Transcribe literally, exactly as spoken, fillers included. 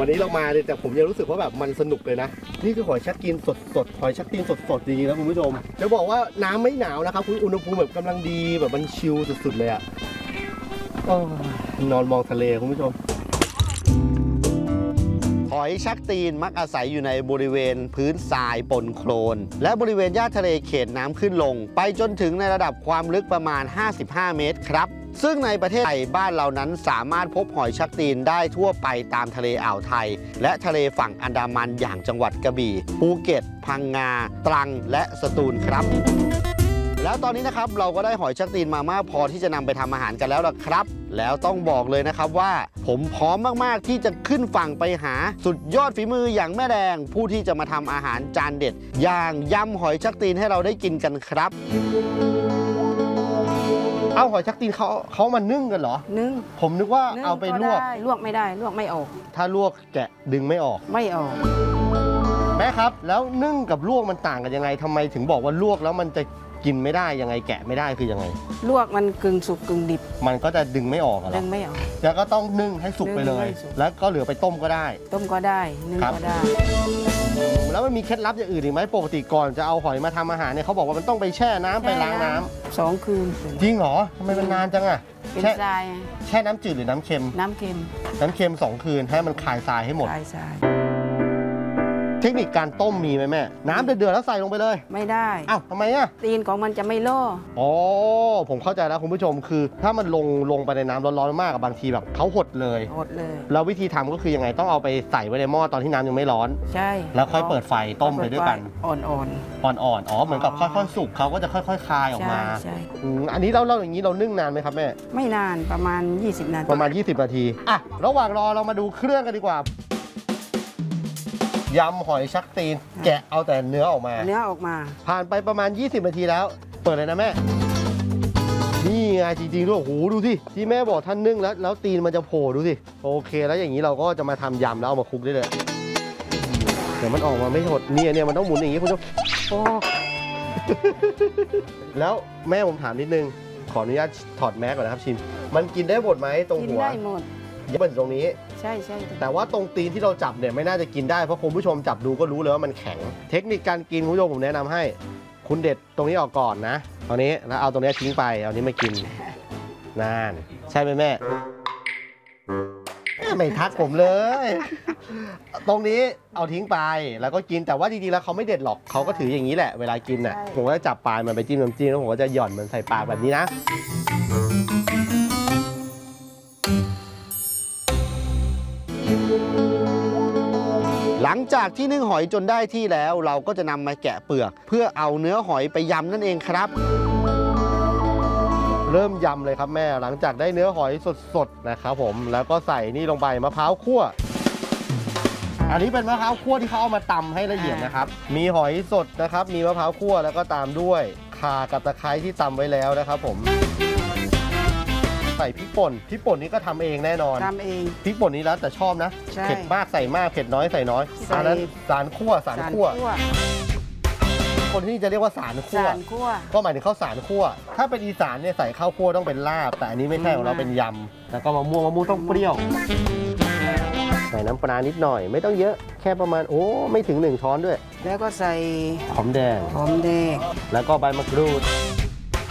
วันนี้เรามาเลยแต่ผมยังรู้สึกว่าแบบมันสนุกเลยนะนี่คือหอยชักตีนสดสดหอยชักตีนสดสดจริงๆนะคุณผู้ชมจะบอกว่าน้ำไม่หนาวนะครับคุณอุณหภูมิแบบกำลังดีแบบมันชิลสุดๆเลยอะนอนมองทะเลคุณผู้ชมหอยชักตีนมักอาศัยอยู่ในบริเวณพื้นทรายปนโคลนและบริเวณหญ้าทะเลเขตน้ำขึ้นลงไปจนถึงในระดับความลึกประมาณห้าสิบห้าเมตรครับซึ่งในประเทศไทยบ้านเรานั้นสามารถพบหอยชักตีนได้ทั่วไปตามทะเลอ่าวไทยและทะเลฝั่งอันดามันอย่างจังหวัดกระบี่ภูเก็ตพังงาตรังและสตูลครับแล้วตอนนี้นะครับเราก็ได้หอยชักตีนมามากพอที่จะนำไปทำอาหารกันแล้วล่ะครับแล้วต้องบอกเลยนะครับว่าผมพร้อมมากๆที่จะขึ้นฝั่งไปหาสุดยอดฝีมืออย่างแม่แดงผู้ที่จะมาทำอาหารจานเด็ดอย่างยำหอยชักตีนให้เราได้กินกันครับเอาหอยชักตีนเขาเขามานึ่งกันเหรอนึ่งผมนึกว่าเอาไปลวกลวกไม่ได้ลวกไม่ออกถ้าลวกแกะดึงไม่ออกไม่ออกแม่ครับแล้วนึ่งกับลวกมันต่างกันยังไงทำไมถึงบอกว่าลวกแล้วมันจะกินไม่ได้ยังไงแกะไม่ได้คือยังไงลวกมันกึ่งสุกกึ่งดิบมันก็จะดึงไม่ออกเหรอดึงไม่ออกแล้วก็ต้องนึ่งให้สุกไปเลยแล้วก็เหลือไปต้มก็ได้ต้มก็ได้นึ่งก็ได้แล้วมันมีเคล็ดลับอย่างอื่นอีกไหมปกติก่อนจะเอาหอยมาทำอาหารเนี่ยเขาบอกว่ามันต้องไปแช่น้ำไปล้างน้ำสองคืนจริงเหรอทำไมมันนานจังอะเป็นทรายแช่น้ำจืดหรือน้ำเค็มน้ำเค็มน้ำเค็มสองคืนให้มันคายทรายให้หมดคายทรายเทคนิคการต้มมีไหมแม่น้ำเดือดๆแล้วใส่ลงไปเลยไม่ได้อ้าวทำไมอ่ะตีนของมันจะไม่ล่ออ๋อผมเข้าใจแล้วคุณผู้ชมคือถ้ามันลงลงไปในน้ำร้อนๆมากบางทีแบบเขาหดเลยหดเลยแล้ววิธีทำก็คือยังไงต้องเอาไปใส่ไว้ในหม้อตอนที่น้ำยังไม่ร้อนใช่แล้วค่อยเปิดไฟต้มไปด้วยกันอ่อนๆอ่อนๆอ๋อเหมือนกับค่อยๆสุกเขาก็จะค่อยๆคายออกมาใช่อันนี้เราเราอย่างนี้เรานึ่งนานไหมครับแม่ไม่นานประมาณยี่สิบนาทีประมาณยี่สิบนาทีอ่ะระหว่างรอเรามาดูเครื่องกันดีกว่ายำหอยชักตีนแกะเอาแต่เนื้อออกมาเนื้อออกมาผ่านไปประมาณยี่สิบนาทีแล้วเปิดเลยนะแม่นี่ไงจริงๆด้วยโอ้โหดูสิที่แม่บอกท่านนึ่งแล้วแล้วตีนมันจะโผล่ดูสิโอเคแล้วอย่างนี้เราก็จะมาทำยำแล้วเอามาคลุกได้เลยเดี๋ยวมันออกมาไม่หดเนี่ยเนี่ยมันต้องหมุนอย่างนี้คุณผู้ชมโอ้แล้วแม่ผมถามนิดนึงขออนุญาตถอดแมสก่อนนะครับชิมมันกินได้หมดไหมตรงหัวกินได้หมดยับเป็นตรงนี้ใช่ใช่แต่ว่าตรงตีนที่เราจับเนี่ยไม่น่าจะกินได้เพราะคุณผู้ชมจับดูก็รู้เลยว่ามันแข็งเทคนิคการกินคุณผู้ชมผมแนะนำให้คุณเด็ดตรงนี้ออกก่อนนะตรงนี้แล้วเอาตรงนี้ทิ้งไปเอานี้มากินนานใช่ไหมแม่ไม่ทักผมเลยตรงนี้เอาทิ้งไปแล้วก็กินแต่ว่าจริงๆแล้วเขาไม่เด็ดหรอกเขาก็ถืออย่างนี้แหละเวลากินน่ะผมก็จะจับปลายมันไปจิ้มน้ำจิ้มแล้วผมก็จะหย่อนมันใส่ปากแบบนี้นะหลังจากที่นึ่งหอยจนได้ที่แล้วเราก็จะนำมาแกะเปลือกเพื่อเอาเนื้อหอยไปยำนั่นเองครับเริ่มยำเลยครับแม่หลังจากได้เนื้อหอยสดๆนะครับผมแล้วก็ใส่นี่ลงไปมะพร้าวคั่วอันนี้เป็นมะพร้าวคั่วที่เขาเอามาตำให้ละเอียดนะครับมีหอยสดนะครับมีมะพร้าวคั่วแล้วก็ตามด้วยข่ากับตะไคร้ที่ตำไว้แล้วนะครับผมใส่พริกป่นพริกป่นนี้ก็ทำเองแน่นอนทำเองพริกป่นนี้แล้วแต่ชอบนะเผ็ดมากใส่มากเผ็ดน้อยใส่น้อยอันนั้นสารคั่วสารคั่วคนที่จะเรียกว่าสารคั่วก็หมายถึงข้าวสารคั่วถ้าเป็นอีสานเนี่ยใส่ข้าวคั่วต้องเป็นลาบแต่อันนี้ไม่ใช่ของเราเป็นยำแล้วก็มะม่วงมะม่วงต้องเปรี้ยวใส่น้ำปลานิดหน่อยไม่ต้องเยอะแค่ประมาณโอ้ไม่ถึงหนึ่งช้อนด้วยแล้วก็ใส่หอมแดงหอมแดงแล้วก็ใบมะกรูด